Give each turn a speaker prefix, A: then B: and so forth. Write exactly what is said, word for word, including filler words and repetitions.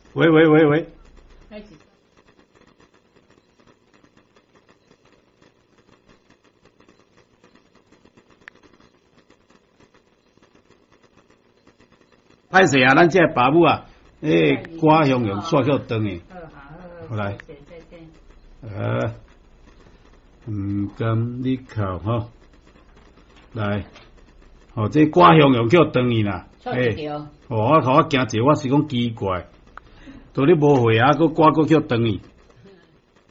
A: 喂喂喂喂，
B: 开始。
A: 歹势啊，咱这爸母啊，迄歌向用煞叫长诶。
B: 好好好。
A: 好来。
B: 谢谢谢谢。
A: 呃，毋甘你靠吼，来，吼这歌向用叫长去啦。
B: 诶，
A: 哦，我互我惊者，我是讲奇怪，到你无会啊，佫歌佫叫长去。